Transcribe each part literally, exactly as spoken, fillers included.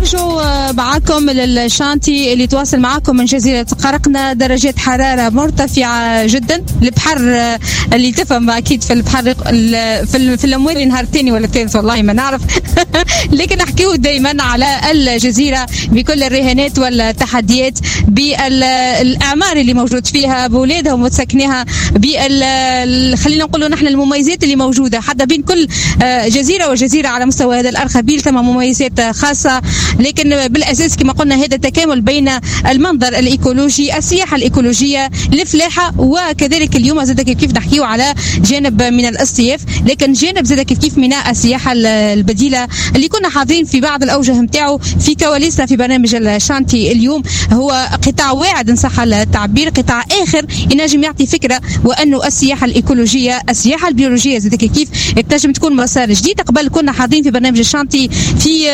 نرجع معكم للشانتي اللي تواصل معكم من جزيرة قرقنة. درجات حرارة مرتفعة جدا. البحر اللي تفهم أكيد في البحر في, في الأموال نهار الثاني ولا الثالث والله ما نعرف لكن نحكيه دايما على الجزيرة بكل الرهانات والتحديات بالأعمار اللي موجود فيها بولادها ومتسكنها بال خلينا نقولوا نحن المميزات اللي موجودة حتى بين كل جزيرة وجزيرة على مستوى هذا الأرخبيل ثم مميزات خاصة، لكن بالأساس كما قلنا هذا التكامل بين المنظر الإيكولوجي السياحة الإيكولوجية الفلاحة وكذلك اليوم زاد كيف نحكيو على جانب من الاصطياف، لكن جانب زاد كيف من السياحة البديلة اللي كنا حاضرين في بعض الأوجه نتاعو في كواليسنا في برنامج الشانتي اليوم. هو قطاع واعد إن صح التعبير، قطاع آخر ينجم يعطي فكرة وأنه السياحة الإيكولوجية السياحة البيولوجية زاد كيف تنجم تكون مسار جديد. قبل كنا حاضرين في برنامج الشانتي في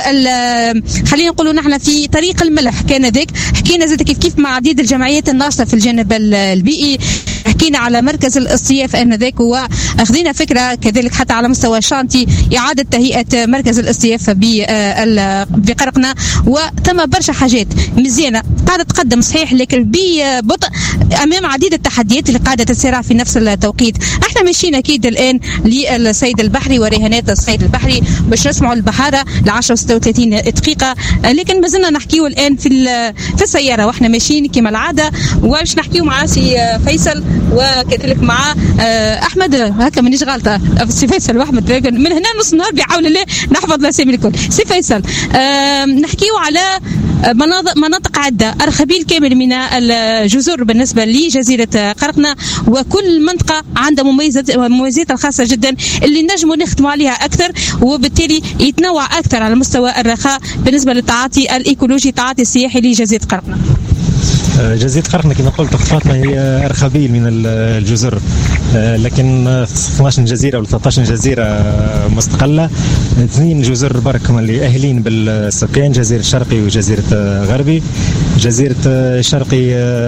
خلينا نقولوا نحن في طريق الملح كان ذاك، حكينا زاد كيف كيف مع عديد الجمعيات الناشطة في الجانب البيئي، حكينا على مركز الاصطياف انذاك واخذنا فكره كذلك حتى على مستوى الشانتي اعاده تهيئه مركز الاصطياف بقرقنة، وثم برشا حاجات مزيانه قاعده تقدم صحيح لكن ببطء امام عديد التحديات اللي قاعده تسير في نفس التوقيت. احنا ماشيين اكيد الان للصيد البحري ورهانات الصيد البحري باش نسمعوا البحاره ل عشرة وستة وثلاثين دقيقه، لكن ما زلنا نحكيو الان في في السياره واحنا ماشيين كما العاده، وباش نحكيو مع سي فيصل وكذلك مع احمد هكا مانيش غلطه سي فيصل واحمد من هنا نص النهار بحول الله نحفظ الاسامي الكل. سي فيصل نحكيو على مناطق مناطق عده ارخبيل كامل من الجزر بالنسبه لجزيره قرقنة، وكل منطقه عندها مميزات مميزات الخاصه جدا اللي نجموا نخدموا عليها اكثر، وبالتالي يتنوع اكثر على مستوى الرخاء بالنسبه للتعاطي الايكولوجي التعاطي السياحي لجزيره قرقنة. جزيرة قرقنة كما قلت خطواتنا هي أرخبيل من الجزر، لكن اثناش جزيرة أو ثلاثة عشر جزيرة مستقلة، اثنين جزر برك اللي أهلين بالسكان، جزيرة الشرقي وجزيرة غربي. جزيرة الشرقي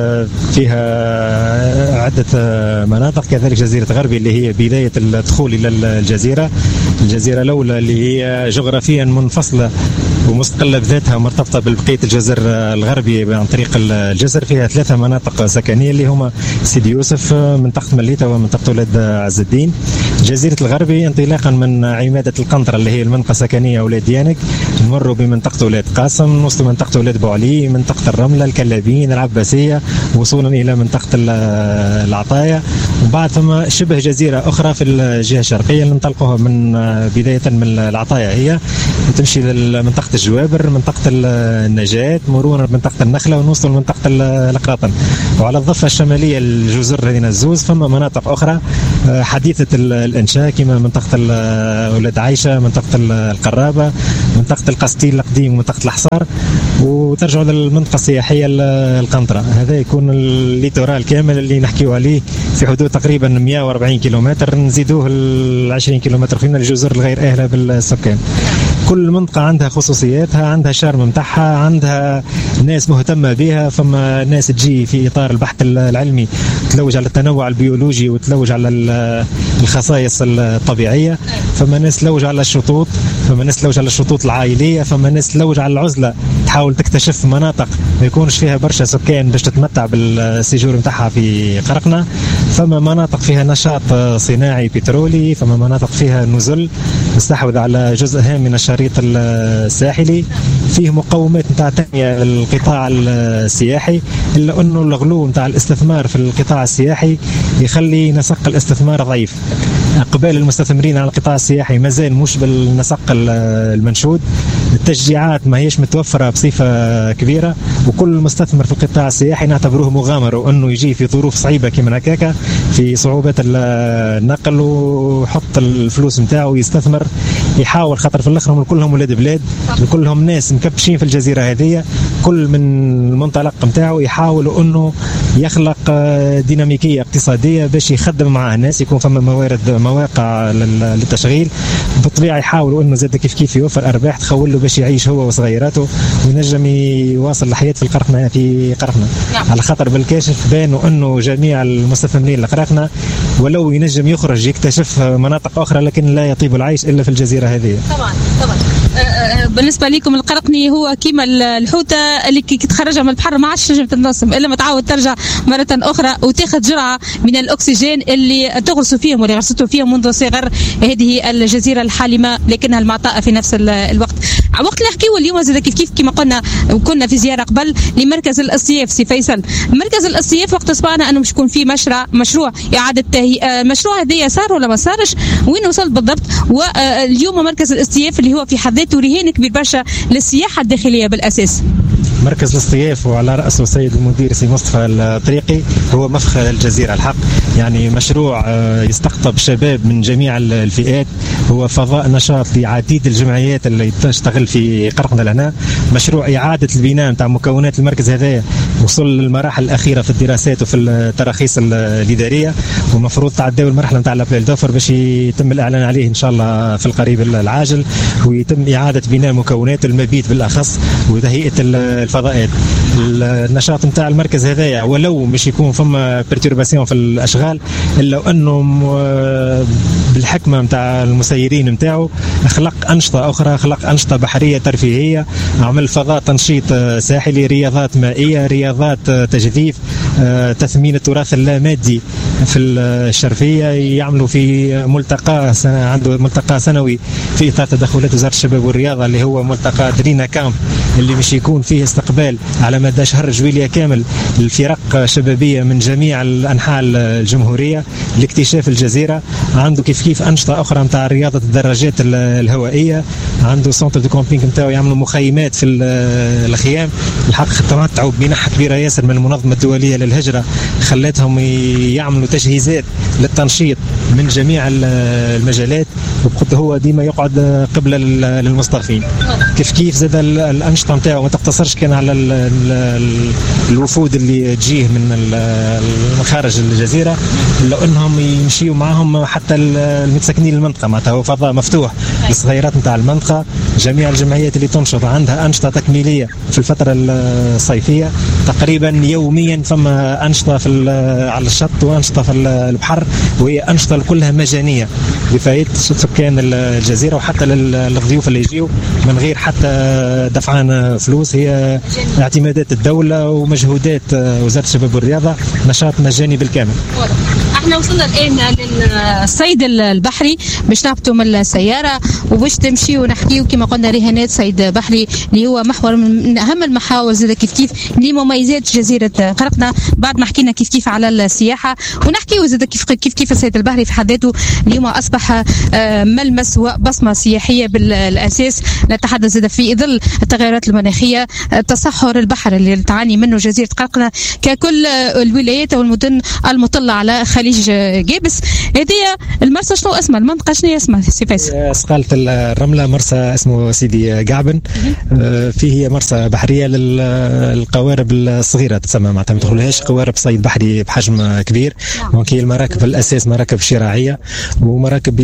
فيها عدة مناطق، كذلك جزيرة غربي اللي هي بداية الدخول إلى الجزيرة. الجزيرة الأولى اللي هي جغرافيا منفصلة ومستقلة بذاتها ومرتبطة بالبقية الجزر الغربي عن طريق الجزر، فيها ثلاثة مناطق سكنية اللي هما سيدي يوسف، منطقة مليتة ومنطقة ولاد عز الدين. جزيرة الغربي انطلاقا من عمادة القنطرة اللي هي المنطقة السكنية ولاد ديانك، نمروا بمنطقة ولاد قاسم، نوصلوا منطقة ولاد بوعلي، منطقة الرملة، الكلابين، العباسية، وصولا إلى منطقة العطايا، وبعد ثم شبه جزيرة أخرى في الجهة الشرقية اللي ننطلقوها من بداية من العطايا هي وتمشي لمنطقة الجوابر، منطقة النجاة، مرورا بمنطقة النخلة، ونوصل لمنطقة القراطن. وعلى الضفة الشمالية الجزر هذين الزوز ثم مناطق أخرى حديثة الإنشاء كما منطقة ولاد عايشة، منطقة القرابة، منطقة القسطيل القديم ومنطقة الحصار، وترجعوا للمنطقة السياحية القنطرة. هذا يكون الليتورال كامل اللي نحكيو عليه في حدود تقريبا مئة وأربعين كيلومتر، نزيدوه ل عشرين كيلومتر في الجزر الغير أهلة بالسكان. كل منطقة عندها خصوصياتها، عندها شارم متاعها، عندها ناس مهتمة بها، فما ناس تجي في إطار البحث العلمي تلوج على التنوع البيولوجي وتلوج على الخصائص الطبيعية، فما ناس تلوج على الشطوط، فما ناس تلوج على الشطوط العائلية، فما ناس تلوج على العزلة تحاول تكتشف مناطق ما يكونش فيها برشا سكان باش تتمتع بالسيجور متاعها في قرقنة. فما مناطق فيها نشاط صناعي بترولي، فما مناطق فيها نزل مستحوذ على جزء هام من الشريط الساحلي، فيه مقومات نتاع تنمية القطاع السياحي، إلا أنه الغلو نتاع الاستثمار في القطاع السياحي يخلي نسق الاستثمار ضعيف. إقبال المستثمرين على القطاع السياحي مازال مش بالنسق المنشود، التشجيعات ما هيش متوفرة بصفة كبيرة، وكل مستثمر في القطاع السياحي نعتبروه مغامرة وأنه يجي في ظروف صعيبة كما هكاكا في صعوبات النقل ويحط الفلوس نتاعه ويستثمر، يحاول خاطر في الاخر هم كلهم ولاد بلاد وكلهم ناس مكبشين في الجزيرة هذه، كل من المنطلق نتاعه يحاولوا أنه يخلق ديناميكية اقتصادية باش يخدم مع الناس، يكون فما موارد مواقع للتشغيل، بالطبيعة يحاولوا أنه زاد كيف كيف يوفر أرباح تخول له باش يعيش هو وصغيراته وينجم يواصل الحياة في القرقنة في قرقنة. نعم. على خاطر بالكاشف بانوا أنه جميع المستثمرين لقرقنة ولو ينجم يخرج يكتشف مناطق أخرى لكن لا يطيب العيش إلا في الجزيرة هذه. طبعا طبعا. بالنسبه لكم القرقني هو كيما الحوته اللي كي تخرجها من البحر ما عادش تنجم تنصم الا ما تعاود ترجع مره اخرى وتاخذ جرعه من الاكسجين اللي تغرسوا فيهم واللي غرستوا فيهم منذ صغر هذه الجزيره الحالمه لكنها المعطاءه في نفس الوقت. وقت اللي نحكيو اليوم زاد كيف كيف كما قلنا وكنا في زياره قبل لمركز الاصطياف سي فيصل. مركز الاصطياف وقت سمعنا انه مش يكون فيه مشروع مشروع اعاده تهيئه، مشروع هذايا صار ولا ما صارش؟ وين وصل بالضبط؟ واليوم مركز الاصطياف اللي هو في حد ذاته رهان كبير برشا للسياحه الداخليه بالاساس. مركز الاصطياف وعلى رأسه السيد المدير سي مصطفى الطريقي هو مفخر الجزيرة الحق، يعني مشروع يستقطب شباب من جميع الفئات، هو فضاء نشاط لعديد الجمعيات اللي تشتغل في قرقنة لهنا. مشروع إعادة البناء نتاع مكونات المركز هذا وصل للمراحل الأخيرة في الدراسات وفي التراخيص الإدارية، ومفروض تعداو المرحلة نتاع الأبلال دوفر باش يتم الإعلان عليه إن شاء الله في القريب العاجل، ويتم إعادة بناء مكونات المبيت بالأخص وتهيئة الفضاءات. النشاط نتاع المركز هذايا ولو مش يكون فما بيرتورباسيون في الاشغال الا انه بالحكمه نتاع المسيرين نتاعو خلق انشطه اخرى، خلق انشطه بحريه ترفيهيه، عمل فضاء تنشيط ساحلي، رياضات مائيه، رياضات تجديف، تثمين التراث اللامادي في الشرفيه. يعملوا في ملتقى عنده ملتقى سنوي في اطار تدخلات وزاره الشباب والرياضه اللي هو ملتقى درينا كامب اللي مش يكون فيه استقبال على مدى شهر جويلية كامل الفرق شبابية من جميع الأنحاء الجمهورية لاكتشاف الجزيرة. عنده كيف كيف أنشطة أخرى متاع رياضة الدراجات الهوائية، عنده سنتر دو كومبينغ نتاعو يعملوا مخيمات في الخيام. الحق تمتعوا بمنحة كبيرة ياسر من المنظمة الدولية للهجرة خلتهم يعملوا تجهيزات للتنشيط من جميع المجالات، وبقد هو ديما يقعد قبل للمصطفين. كيف كيف زاد الأنشطة نتاعو ما تقتصرش كان على الوفود اللي تجيه من خارج الجزيرة، إلا أنهم يمشيوا معهم حتى المتسكنين المنطقة، معناتها هو فضاء مفتوح للصغيرات نتاع المنطقة. جميع الجمعيات اللي تنشط عندها أنشطة تكميلية في الفترة الصيفية، تقريبا يوميا فما أنشطة في على الشط وأنشطة في البحر، وهي أنشطة كلها مجانية لفائدة سكان الجزيرة وحتى للضيوف اللي يجيوا من غير حتى دفعان فلوس. هي اعتمادات الدولة ومجهودات وزارة الشباب والرياضة، نشاط مجاني بالكامل. احنا وصلنا الان للصيد البحري باش نهبطوا من السياره وباش تمشي ونحكيو كما قلنا رهانات صيد بحري اللي هو محور من اهم المحاور زاد كيف كيف لمميزات جزيره قرقنة. بعد ما حكينا كيف كيف على السياحه ونحكيو زاد كيف كيف كيف الصيد البحري في حد ذاته اليوم اصبح ملمس وبصمه سياحيه بالاساس. نتحدث زاد في ظل التغيرات المناخيه، تصحر البحر اللي تعاني منه جزيره قرقنة ككل الولايات والمدن المطله على خليج جابس. هذه المرسى شنو اسمها المنطقه شنو اسمها سي فيصل؟ سقالة الرمله، مرسى اسمه سيدي قعبن. فيه هي مرسى بحريه للقوارب الصغيره تسمى، معناتها ما تدخلهاش قوارب صيد بحري بحجم كبير. دونك هي المراكب الاساس مراكب شراعيه ومراكب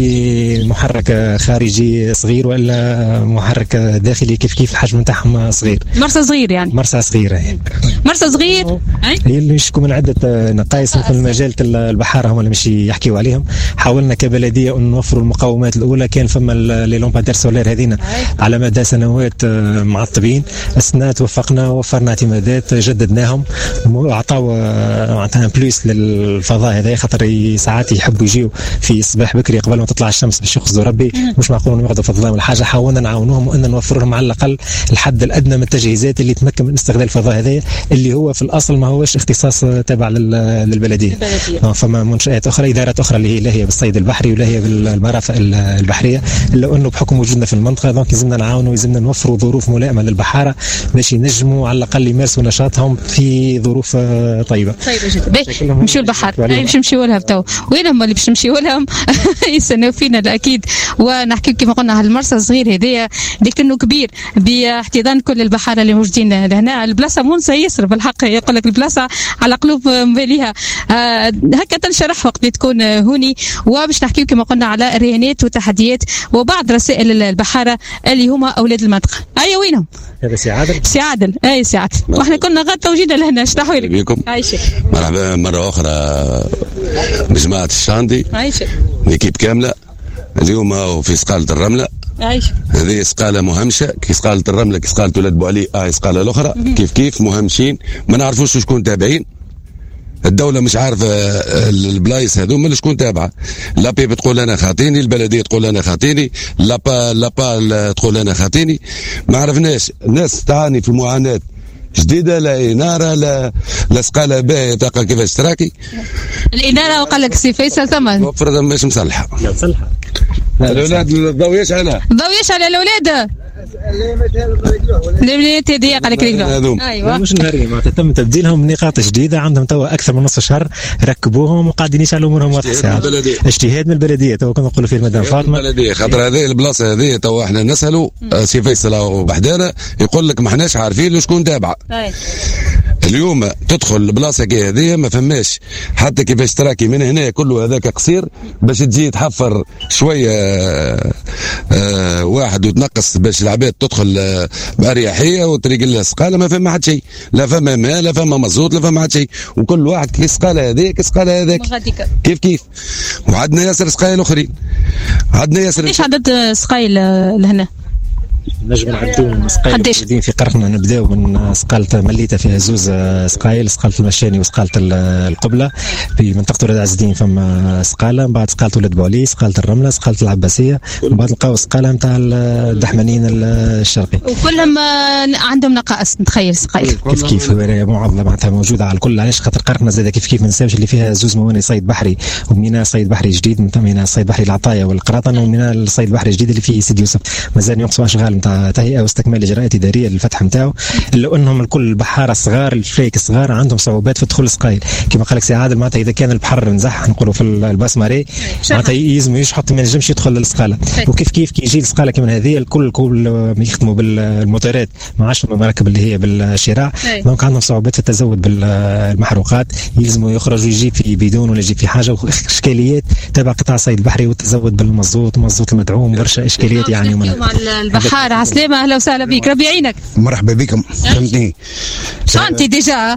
بمحرك خارجي صغير ولا محرك داخلي كيف كيف الحجم نتاعهم صغير. مرسى صغير يعني مرسى صغيره يعني. مرسى صغير هي اللي يشكو من عده نقائص في المجال البحاره هم اللي مش يحكيوا عليهم. حاولنا كبلديه ان نوفروا المقومات الاولى، كان فما لي لومبادير سولير هذينا على مدى سنوات معطبين، السنه توفقنا وفرنا اعتمادات جددناهم وعطاو معناتها بلوس للفضاء هذا، خاطر ساعات يحبوا يجيو في الصباح بكري قبل ما تطلع الشمس باش يقصدوا ربي، مش معقول يقعدوا في الظلام ولا حاجه. حاولنا نعاونوهم وان نوفر لهم على الاقل الحد الادنى من التجهيزات اللي تمكن من استغلال الفضاء هذا اللي هو في الاصل ما هوش اختصاص تابع للبلديه. فما منشآت أخرى إدارات أخرى اللي هي لا هي بالصيد البحري ولا هي بالمرافق البحرية، إلا أنه بحكم وجودنا في المنطقة دونك يلزمنا نعاونوا ويلزمنا نوفروا ظروف ملائمة للبحارة باش ينجموا على الأقل يمارسوا نشاطهم في ظروف طيبة. طيبة جدا. نمشيو البحر باش نمشيو لها تو، وين هم اللي باش نمشيو لهم؟ يستناو فينا أكيد. ونحكي كما قلنا هالمرسى الصغير هذايا لكنه كبير باحتضان كل البحارة اللي موجودين لهنا. البلاصة منسى ياسر بالحق، يقول لك البلاصة على قلوب مباليها. آه هكا تنشرح وقت تكون هوني، وباش نحكيو كما قلنا على الرهانات والتحديات وبعض رسائل البحاره اللي هما اولاد المنطقه. اي وينهم؟ هذا سي عادل. سي عادل اي سي عادل، واحنا كنا غاد توجينا لهنا. شنو لك؟ بكم عايشه مرحبا مره اخرى بجماعه الشاندي. عايشه ليكيب كامله اليوم في سقاله الرمله هذه سقاله مهمشه كي سقاله الرمله كي سقاله ولاد بوعلي اه سقاله الاخرى كيف كيف مهمشين ما نعرفوش شكون تابعين. الدولة مش عارفة البلايص هذوما شكون تابعة. لابي بتقول أنا خاطيني، البلدية تقول أنا خاطيني، لابا لابا تقول أنا خاطيني، ما عرفناش. الناس تعاني في معاناة جديدة، لا إنارة لا لا سقالة باهية تلقى كيفاش تراكي. الإنارة وقال لك سي فيصل ثمن وفرض مش مصلحة. مصلحة. الأولاد الضوء يشعلها. الضوء يشعل الأولاد. البنات هذه قال لك رجلهم. ايوه مش نهارين معناتها تم تبديلهم بنقاط جديده، عندهم توا اكثر من نص شهر ركبوهم وقاعدين يشعلوا امورهم واضحه ساعات. اجتهاد من البلديه توا كنا نقولوا فيه المدام فاطمه. البلديه خاطر هذه البلاصه هذه توا احنا نسالوا سي فيصل وبحدانا يقول لك ما احناش عارفين شكون تابعه. اليوم تدخل البلاصه كي هذه ما فماش حتى كيفاش تراكي من هنا كله هذاك قصير باش تجي تحفر شويه آه واحد وتنقص باش العباد تدخل آه باريحيه وطريق لها سقاله ما فما حد شيء، لا فما ماء لا فما مزوط لا فما حد شيء، وكل واحد كي سقاله هذيك سقاله هذاك كيف كيف. وعندنا ياسر سقايل اخرين، عندنا ياسر. ايش عدد سقايل لهنا؟ نجم نعدو سقايل موجودين في قرقنا. نبداو من سقالة مليته فيها زوز سقايل، سقالة المشاني وسقالة القبلة. في منطقة ولاد عز الدين فما سقالة، من بعد سقالة ولاد بوعلي، سقالة الرملة، سقالة العباسية، من بعد نلقاو سقالة نتاع الدحمنين الشرقي. وكلهم عندهم نقائص نتخيل سقايل. كيف كيف معضلة معناتها موجودة على الكل. علاش؟ خاطر قرقنا زاد كيف كيف ما ننساوش اللي فيها زوز موانئ صيد بحري وميناء صيد بحري جديد، من ميناء صيد بحري العطايا والقراطن وميناء الصيد البحري الجديد اللي فيه سيدي يوسف. مازال ينقصوا اشغال نتاع تهيئه واستكمال اجراءات اداريه للفتح نتاعو، الا انهم الكل البحاره الصغار الفريك الصغار عندهم صعوبات في دخول السقايل. كما قال لك سي عادل معناتها اذا كان البحر نزح نقولوا في الباسماري معناتها يلزم يشحط ما ينجمش يدخل للسقاله. وكيف كيف كي يجي السقاله كيما هذه الكل الكل يخدموا بالموتورات ما عادش المراكب اللي هي بالشراع، دونك عندهم صعوبات في التزود بالمحروقات، يلزموا يخرجوا يجيب في بدون ولا يجيب في حاجه، واشكاليات تبع قطاع الصيد البحري والتزود بالمزوط ومزوط المدعوم، برشا اشكاليات يعني. مع البحار عسلامه، اهلا وسهلا بك، ربي يعينك. مرحبا بكم. فهمتني شانتي ديجا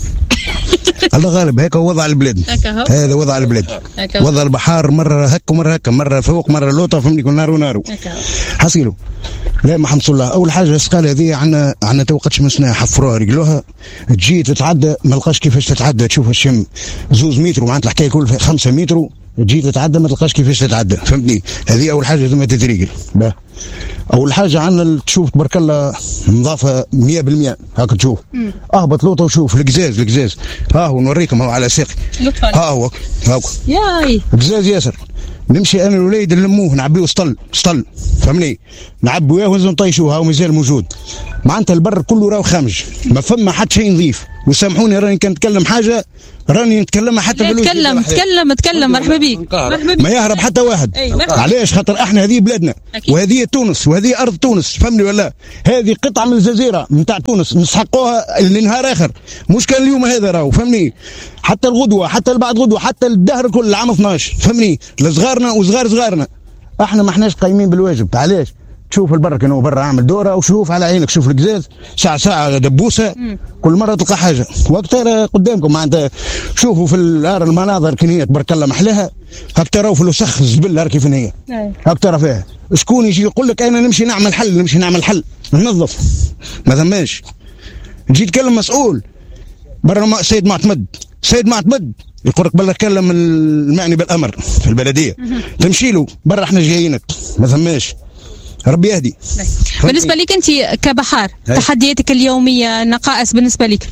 الله غالب هيك وضع البلاد، هذا وضع البلاد، وضع البحار مره هك ومره هك، مره فوق مره لوطه، فهمني كل نار ونارو حصيلوا. لا ما حمص الله. اول حاجه السقاله هذه عندنا عندنا تو قدش من سنه حفروها رجلوها، تجي تتعدى ما لقاش كيفاش تتعدى، تشوف الشم زوز متر معناتها الحكايه كل خمسة متر، تجي تتعدى ما تلقاش كيفاش تتعدى، فهمتني. هذه اول حاجه لازم تتريقل. اول حاجه عندنا تشوف تبارك الله نظافه مية بالمية. هاك تشوف اهبط لوطه وشوف القزاز القزاز ها هو نوريكم هو على ساقي ها هو هاك ياي قزاز ياسر. نمشي انا الوليد نلموه نعبيه سطل سطل، فهمني، نعبوا اياه ونزل نطيشوه هاو مازال موجود. معناتها البر كله راهو خامج، ما فما حتى شيء نظيف. وسامحوني راني كان نتكلم حاجه راني نتكلمها حتى بالوجه. تكلم تكلم تكلم مرحبا بك، ما يهرب حتى واحد. علاش؟ خاطر احنا هذه بلادنا وهذه تونس وهذه ارض تونس، فهمني ولا؟ هذه قطعه من الجزيره نتاع تونس نسحقوها لنهار اخر، مش كان اليوم هذا راهو، فهمني. حتى الغدوه حتى بعد غدوه حتى الدهر كل العام اثناش، فهمني، لصغارنا وصغار صغارنا. احنا ما احناش قايمين بالواجب. علاش؟ تشوف البر كانوا برا عامل دوره وشوف على عينك، شوف القزاز ساعه ساعه دبوسه، كل مره تلقى حاجه. وقتها قدامكم معناتها شوفوا في الار المناظر كي هي تبارك الله محلاها، هاك تراو في الوسخ الزبل كيف هي، هاك ترى فيها. شكون يجي يقول لك انا نمشي نعمل حل نمشي نعمل حل ننظف؟ ما ثماش. تجي تكلم مسؤول برا سيد معتمد، سيد معتمد يقول لك بلا تكلم المعني بالامر في البلديه، تمشي له برا احنا جايينك، ما ثماش. ربي يهدي. بالنسبه لك انت كبحار تحدياتك اليوميه نقائص بالنسبه لك؟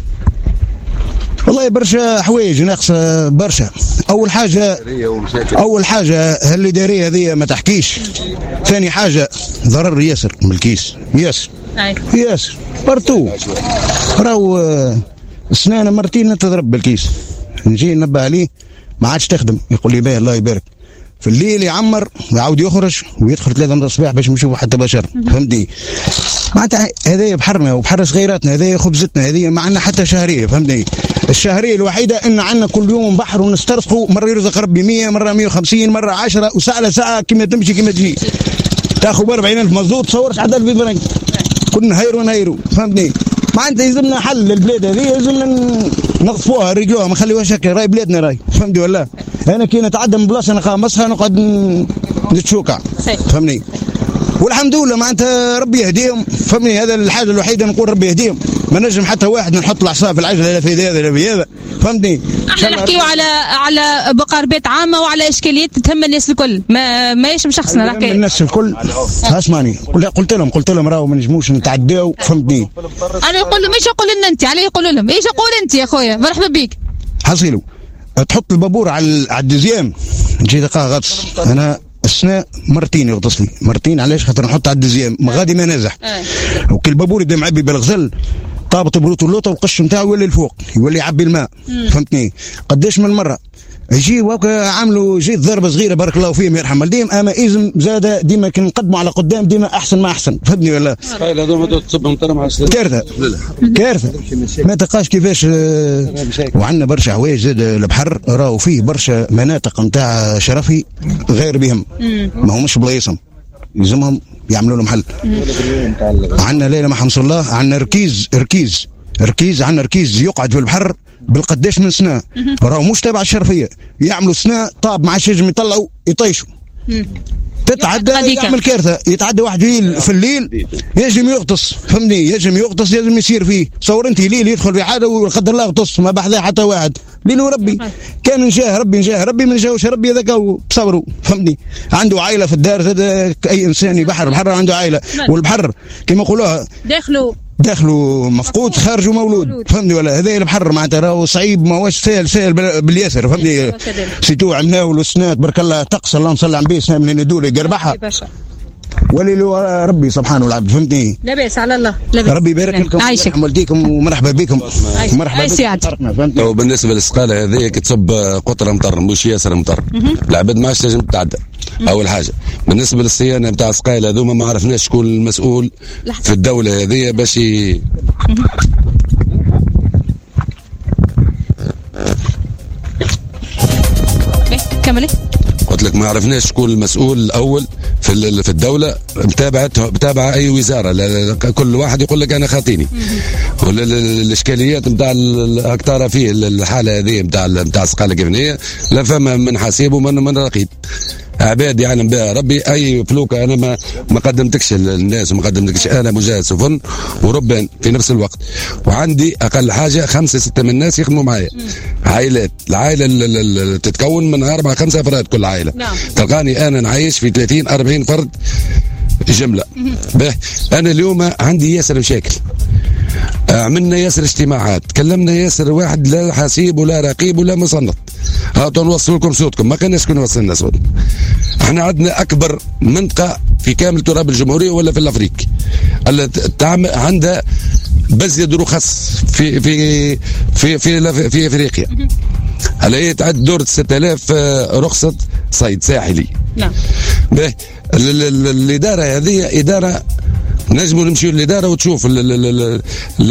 والله برشا حوايج ناقصه برشا. اول حاجه اول حاجه هالاداريه هذه ما تحكيش. ثاني حاجه ضرر ياسر من الكيس، ياسر ياسر برتو راهو اسنان مرتين تضرب بالكيس، نجي ننبه عليه ما عادش تخدم، يقول لي باهي الله يبارك. في الليل يعمر ويعاود يخرج ويدخل ثلاثة من الصباح باش نشوفوا حتى بشر، فهمتني. معناتها هذايا بحرنا وبحر صغيراتنا، هذايا خبزتنا، هذه ما عندنا حتى شهريه، فهمتني. الشهريه الوحيده ان عندنا كل يوم بحر ونسترزقوا، مره يرزق ربي مية، مره مية وخمسين، مره عشرة، وساعه لساعه كيما تمشي كيما تجي. تاخذ ب أربعين ألف مزود تصورش عدد في فرنك، كنا نهيروا نهيروا، فهمتني. معناتها يلزمنا حل للبلاد هذه، يلزمنا نغصفوها نرجعوها ما نخليوهاش هكا، راي بلادنا راي، فهمتي ولا؟ انا كي نتعدى من بلاصه نقامصها نقعد نتشوكع، فهمني. والحمد لله معناتها ربي يهديهم، فهمني. هذا الحاجه الوحيده نقول ربي يهديهم، ما نجم حتى واحد نحط العصا في العجله لا في هذا لا في هذا، فهمتني. احنا نحكيو على على بقاربات عامه وعلى اشكاليات تهم الناس الكل، ما ما يشم شخصنا الحكايه. الناس الكل اسمعني، قلت لهم قلت لهم راهو ما نجموش نتعداو، فهمتني. انا نقول لهم ايش يقول لنا انت، عليه يقولوا لهم ايش يقول انت يا خويا، مرحبا بك. حصيلو تحط البابور على على الدزيام نجي دقا غطس، انا السنة مرتين يغطس لي مرتين، علاش؟ خاطر نحط على الدزيام ما غادي ما نازح، وكل بابور يبدا معبي بالغزل طابط بروتو اللوطه والقش نتاعو يولي الفوق، يولي يعبي الماء، فهمتني. قداش من مره يجي وهكا عملوا جيت ضربه صغيره بارك الله فيهم يرحم والديهم، اما ايزم زاد ديما كي نقدموا على قدام ديما احسن ما احسن، فهمتني ولا؟ هذوما تصبهم كارثه كارثه ما تلقاش كيفاش. وعندنا برشا حوايج زاد البحر راهو فيه برشا مناطق نتاع شرفي غير بهم، ما همش بلايصهم يلزمهم يعملوا لهم حل. عندنا ليله ما حمص الله، عندنا ركيز ركيز ركيز عندنا ركيز يقعد في البحر بالقداش من سنه، راهو مش تابع الشرفيه، يعملوا سنه طاب ما عادش ينجم يطلعوا يطيشوا، تتعدى يعمل كارثه. يتعدى واحد في الليل يجم يغطس، فهمني، يجم يغطس يجم يصير فيه. تصور انت ليل يدخل في حاجه وقدر الله يغطس ما بحذاه حتى واحد، ليل وربي كان نجاه ربي نجاه ربي ما نجاوش ربي هذاك بصبروا، فهمني. عنده عائله في الدار، اي انسان يبحر البحر عنده عائله، والبحر كما يقولوها داخلوا داخله مفقود خارجه مولود، فهمني ولا؟ هذا البحر معناتها راهو صعيب، ما هوش سهل سهل بالياسر، فهمني. سيتو عملناه والسنات برك الله طقس اللهم صل على النبي، سنه من الندور يقربحها ولي له ربي سبحانه والعبد، فهمتني. لاباس على الله لاباس. ربي يبارك لكم ويرحم والديكم ومرحبا بكم ومرحبا بكم. وبالنسبه للسقاله هذه كي تصب قطره مطر مش ياسر مطر، العباد ما عادش تنجم تتعدى. اول حاجه بالنسبه للصيانه نتاع السقايل هذوما ما عرفناش شكون المسؤول في الدوله هذه باش ي... كملي. قلت لك ما عرفناش شكون المسؤول الاول في في الدوله، متابعته متابعه اي وزاره، كل واحد يقول لك انا خاطيني. الاشكاليات نتاع اكثر فيه الحاله هذه نتاع نتاع السقاله كيفنيه، لا فما من حسيب ومن من رقيب. عباد يعلم بها ربي، اي فلوكه انا ما ما قدمتكش للناس وما قدمتكش انا مجاهد سفن وربان في نفس الوقت، وعندي اقل حاجه خمسه سته من الناس يخدموا معايا، عائلات. العائله اللي تتكون من اربعه خمسه افراد كل عائله، نعم. تلقاني انا نعيش في ثلاثين أربعين فرد جمله. به انا اليوم عندي ياسر مشاكل، عملنا ياسر اجتماعات، كلمنا ياسر واحد لا حسيب ولا رقيب ولا مصنف، هاتوا نوصل لكم صوتكم، ما كانش كنا وصلنا صوت. احنا عندنا اكبر منطقه في كامل تراب الجمهوريه ولا في الافريق اللي تعمل عندها بزيد رخص في في في في, في, في افريقيا. هلا هي تعد دورة ستة آلاف رخصة صيد ساحلي. نعم. به الاداره هذه اداره نجموا نمشيو للاداره وتشوف